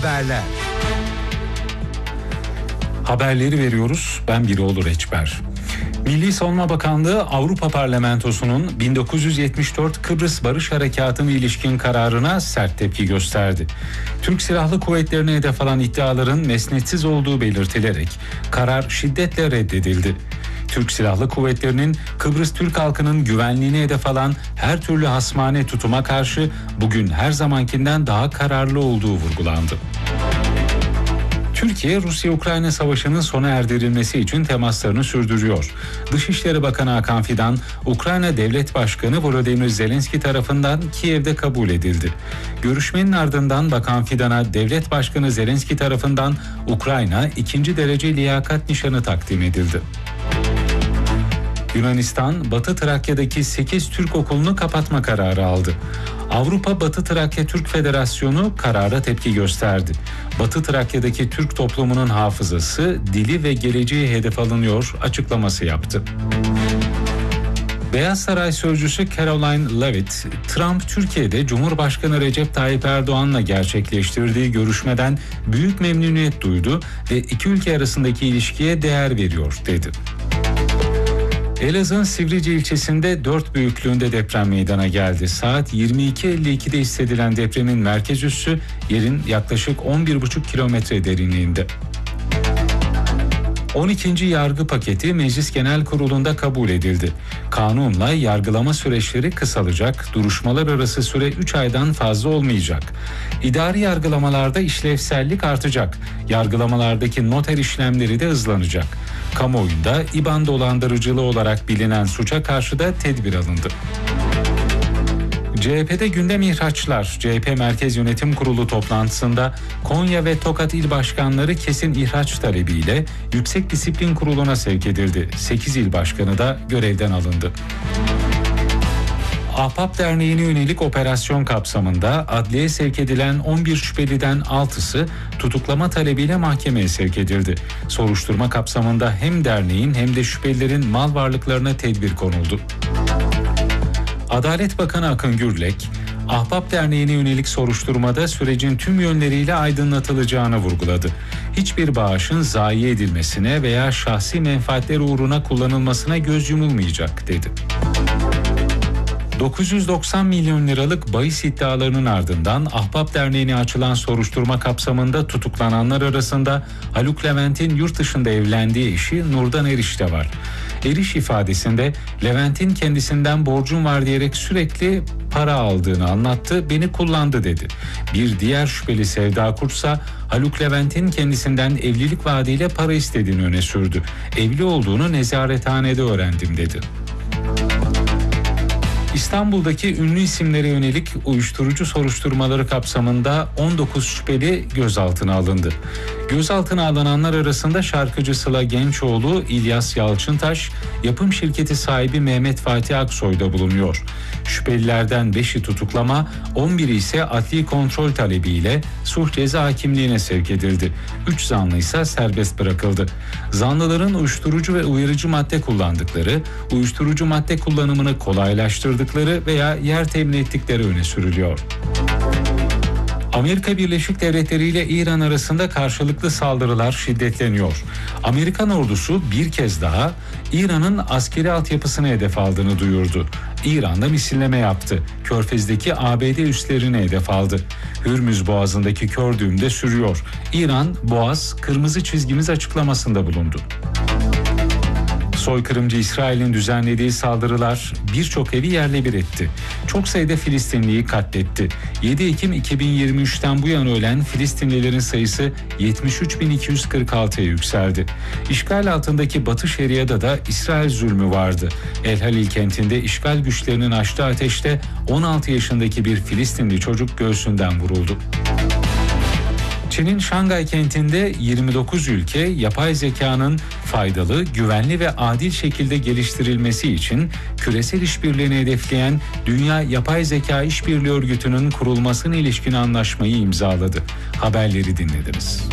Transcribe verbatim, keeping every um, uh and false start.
haberler. Haberleri veriyoruz. Ben Birol Reçber. Milli Savunma Bakanlığı Avrupa Parlamentosu'nun bin dokuz yüz yetmiş dört Kıbrıs Barış Harekatı'na ilişkin kararına sert tepki gösterdi. Türk Silahlı Kuvvetleri'ne hedef alan iddiaların mesnetsiz olduğu belirtilerek karar şiddetle reddedildi. Türk Silahlı Kuvvetleri'nin Kıbrıs Türk halkının güvenliğine hedef alan her türlü hasmane tutuma karşı bugün her zamankinden daha kararlı olduğu vurgulandı. Türkiye, Rusya-Ukrayna savaşının sona erdirilmesi için temaslarını sürdürüyor. Dışişleri Bakanı Hakan Fidan, Ukrayna Devlet Başkanı Volodymyr Zelenski tarafından Kiev'de kabul edildi. Görüşmenin ardından Bakan Fidan'a Devlet Başkanı Zelenski tarafından Ukrayna ikinci derece liyakat nişanı takdim edildi. Yunanistan, Batı Trakya'daki sekiz Türk okulunu kapatma kararı aldı. Avrupa Batı Trakya Türk Federasyonu karara tepki gösterdi. Batı Trakya'daki Türk toplumunun hafızası, dili ve geleceği hedef alınıyor açıklaması yaptı. Beyaz Saray Sözcüsü Caroline Levitt, Trump Türkiye'de Cumhurbaşkanı Recep Tayyip Erdoğan'la gerçekleştirdiği görüşmeden büyük memnuniyet duydu ve iki ülke arasındaki ilişkiye değer veriyor dedi. Elazığ'ın Sivrice ilçesinde dört büyüklüğünde deprem meydana geldi. Saat yirmi iki elli iki'de hissedilen depremin merkez üssü yerin yaklaşık on bir buçuk kilometre derinliğinde. on ikinci yargı paketi Meclis Genel Kurulu'nda kabul edildi. Kanunla yargılama süreçleri kısalacak, duruşmalar arası süre üç aydan fazla olmayacak. İdari yargılamalarda işlevsellik artacak, yargılamalardaki noter işlemleri de hızlanacak. Kamuoyunda İBAN dolandırıcılığı olarak bilinen suça karşı da tedbir alındı. C H P'de gündem ihraçlar. C H P Merkez Yönetim Kurulu toplantısında Konya ve Tokat il başkanları kesin ihraç talebiyle Yüksek Disiplin Kurulu'na sevk edildi. sekiz il başkanı da görevden alındı. Ahbap Derneği'ne yönelik operasyon kapsamında adliyeye sevk edilen on bir şüpheliden altısı tutuklama talebiyle mahkemeye sevk edildi. Soruşturma kapsamında hem derneğin hem de şüphelilerin mal varlıklarına tedbir konuldu. Adalet Bakanı Akın Gürlek, Ahbap Derneği'ne yönelik soruşturmada sürecin tüm yönleriyle aydınlatılacağını vurguladı. Hiçbir bağışın zayi edilmesine veya şahsi menfaatler uğruna kullanılmasına göz yumulmayacak dedi. dokuz yüz doksan milyon liralık bahis iddialarının ardından Ahbap Derneği'ne açılan soruşturma kapsamında tutuklananlar arasında Haluk Levent'in yurt dışında evlendiği eşi Nurdan Eriş de var. Eriş ifadesinde Levent'in kendisinden borcum var diyerek sürekli para aldığını anlattı, beni kullandı dedi. Bir diğer şüpheli Sevda Kurtsa Haluk Levent'in kendisinden evlilik vaadiyle para istediğini öne sürdü. Evli olduğunu nezarethanede öğrendim dedi. İstanbul'daki ünlü isimlere yönelik uyuşturucu soruşturmaları kapsamında on dokuz şüpheli gözaltına alındı. Gözaltına alınanlar arasında şarkıcı Sıla Gençoğlu, İlyas Yalçıntaş, yapım şirketi sahibi Mehmet Fatih Aksoy da bulunuyor. Şüphelilerden beşi tutuklama, on biri ise adli kontrol talebiyle sulh ceza hakimliğine sevk edildi. üç zanlı ise serbest bırakıldı. Zanlıların uyuşturucu ve uyarıcı madde kullandıkları, uyuşturucu madde kullanımını kolaylaştırdıkları veya yer temin ettikleri öne sürülüyor. Amerika Birleşik Devletleri ile İran arasında karşılıklı saldırılar şiddetleniyor. Amerikan ordusu bir kez daha İran'ın askeri altyapısını hedef aldığını duyurdu. İran'da misilleme yaptı. Körfez'deki A B D üslerini hedef aldı. Hürmüz Boğazı'ndaki kör düğüm de sürüyor. İran, Boğaz, kırmızı çizgimiz açıklamasında bulundu. Soykırımcı İsrail'in düzenlediği saldırılar birçok evi yerle bir etti. Çok sayıda Filistinliyi katletti. yedi Ekim iki bin yirmi üç'ten bu yana ölen Filistinlilerin sayısı yetmiş üç bin iki yüz kırk altı'ya yükseldi. İşgal altındaki Batı Şeria'da da İsrail zulmü vardı. El Halil kentinde işgal güçlerinin açtığı ateşte on altı yaşındaki bir Filistinli çocuk göğsünden vuruldu. Çin'in Şangay kentinde yirmi dokuz ülke yapay zekanın faydalı, güvenli ve adil şekilde geliştirilmesi için küresel işbirliğini hedefleyen Dünya Yapay Zeka İşbirliği Örgütü'nün kurulmasına ilişkin anlaşmayı imzaladı. Haberleri dinlediniz.